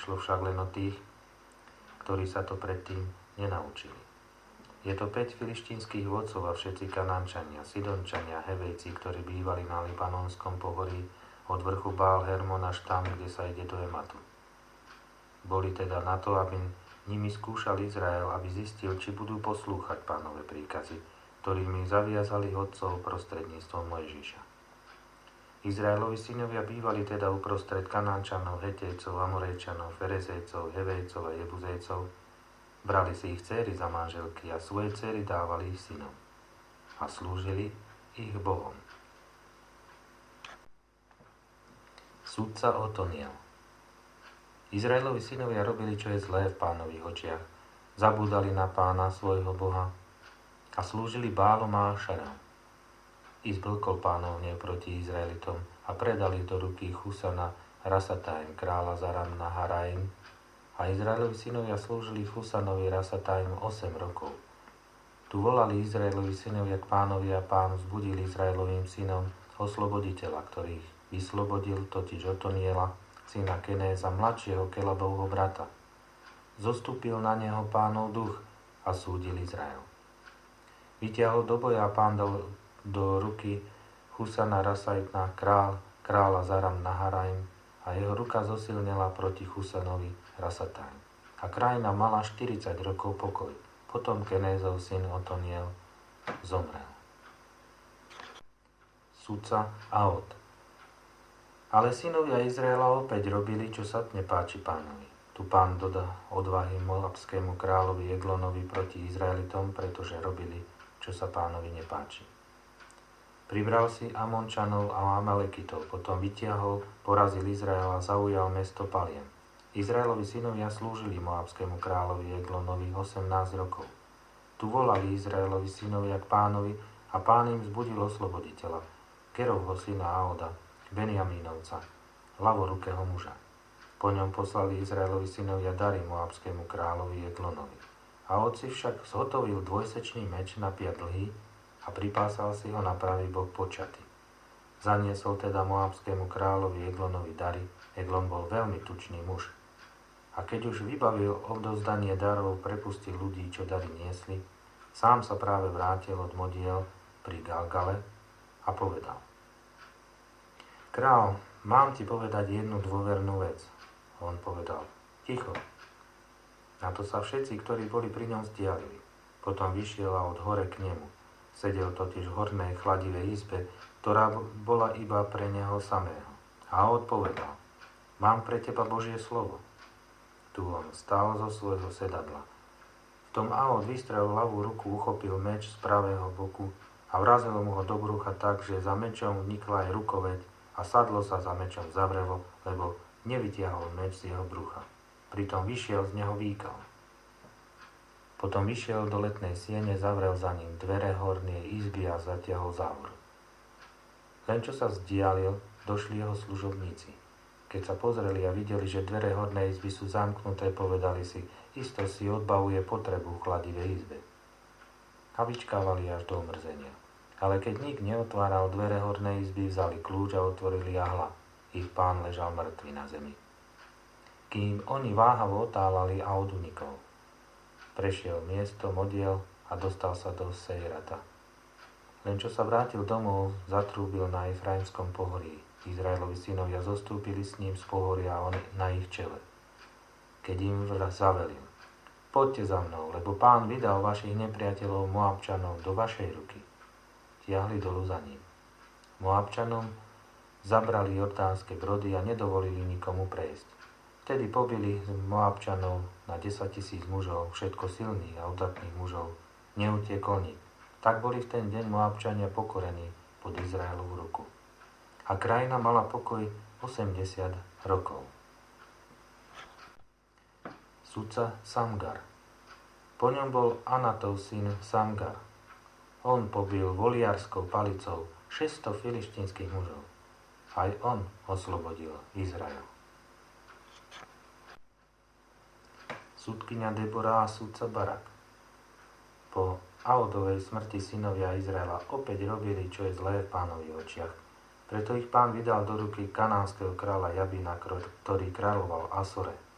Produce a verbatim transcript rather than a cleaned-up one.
išlo však len o tých, ktorí sa to predtým nenaučili. Je to päť filištínskych vodcov a všetci Kanánčania, Sidončania, Hevejci, ktorí bývali na Libanonskom pohorí od vrchu Bál Hermon až tam, kde sa ide do Ematu. Boli teda na to, aby nimi skúšal Izrael, aby zistil, či budú poslúchať Pánove príkazy, ktorými zaviazali otcov prostredníctvom Mojžiša. Izraelovi synovia bývali teda uprostred Kanánčanov, Hetejcov, Amorejčanov, Ferezejcov, Hevejcov a Jebuzejcov. Brali si ich dcéry za manželky a svoje dcéry dávali ich synom a slúžili ich Bohom. Sudca Otoniel. Izraelovi synovia robili, čo je zlé v Pánových očiach. Zabúdali na Pána, svojho Boha, a slúžili Bálom a Ašaram. I zblkol Pánov hnev proti Izraelitom a predali do ruky Chusana Rasataim, kráľa Zaram Naharaim, a Izraelovi synovia slúžili Chusanovi Rasataim osem rokov. Tu volali Izraelovi synovia k Pánovi a Pán vzbudil Izraelovým synom osloboditeľa, ktorých vyslobodil, totiž Otoniela, syna Kenéza, mladšieho Kelabovho brata. Zostúpil na neho Pánov duch a súdil Izrael. Vytiahol do boja a Pán dal do ruky Chusana Rasaitna, král, kráľa Zaram Naharaim, a jeho ruka zosilnela proti Chusanovi Rasataim. A krajina mala štyridsať rokov pokoj. Potom Kenézov syn Otoniel zomrel. Sudca Aot. Ale synovia Izraela opäť robili, čo sa nepáči Pánovi. Tu Pán dodá odvahy moabskému kráľovi Eglonovi proti Izraelitom, pretože robili, čo sa Pánovi nepáči. Pribral si Amončanov a Amalekitov, potom vytiahol, porazil Izrael a zaujal mesto Paliem. Izraelovi synovia slúžili moabskému kráľovi Eglonovi osemnásť rokov. Tu volali Izraelovi synovia k Pánovi a Pán im vzbudil osloboditeľa, Kerovho syna Aoda, Benjamínovca, ľavorukého muža. Po ňom poslali Izraelovi synovia dary moabskému kráľovi Eglonovi. A otci však zhotovil dvojsečný meč na piat dlhý a pripásal si ho na pravý bok počaty. Zaniesol teda moabskému kráľovi Eglonovi dary. Eglon bol veľmi tučný muž. A keď už vybavil odovzdanie darov, prepustil ľudí, čo dary niesli, sám sa práve vrátil od modiel pri Galgale a povedal: Král, mám ti povedať jednu dôvernú vec. On povedal: Ticho. Na to sa všetci, ktorí boli pri ňom, vzdialili. Potom vyšiel a od hore k nemu. Sedel totiž v hornej chladivej izbe, ktorá bola iba pre neho samého. A odpovedal: Mám pre teba Božie slovo. Tu on stál zo svojho sedadla. V tom Aod vystrel ľavú ruku, uchopil meč z pravého boku a vrazil mu ho do brucha tak, že za mečom vnikla aj rukoveď a sadlo sa za mečom zavrelo, lebo nevytiahol meč z jeho brucha. Pritom vyšiel z neho výkal. Potom vyšiel do letnej siene, zavrel za ním dvere hornej izby a zatiahol závoru. Len čo sa vzdialil, došli jeho služobníci. Keď sa pozreli a videli, že dvere hornej izby sú zamknuté, povedali si: isto si odbavuje potrebu v chladivej izbe. A vyčkávali až do omrzenia. Ale keď nik neotváral dvere hornej izby, vzali kľúč a otvorili a hľa. Ich pán ležal mŕtvy na zemi. Kým oni váhavo otálali, a unikol. Prešiel miesto, modiel a dostal sa do Sejrata. Len čo sa vrátil domov, zatrúbil na Efraimskom pohorí. Izraelovi synovia zostúpili s ním z pohoria a on na ich čele. Keď im zavelil: Poďte za mnou, lebo Pán vydal vašich nepriateľov Moabčanov do vašej ruky. Tiahli dolu za ním. Moabčanom zabrali jordánske brody a nedovolili nikomu prejsť. Vtedy pobili z Moabčanov na desaťtisíc mužov, všetko silných a udatných mužov. Neutiekol nik. Tak boli v ten deň Moabčania pokorení pod Izraelovú ruku. A krajina mala pokoj osemdesiat rokov. Sudca Samgar. Po ňom bol Anatov syn Samgar. On pobil voliarskou palicou šesťsto filištínskych mužov. Aj on oslobodil Izrael. Sudkyňa Debora a sudca Barak. Po Aodovej smrti synovia Izraela opäť robili, čo je zlé v Pánových očiach. Preto ich Pán vydal do ruky kanánskeho kráľa Jabína, ktorý kráľoval v Asore.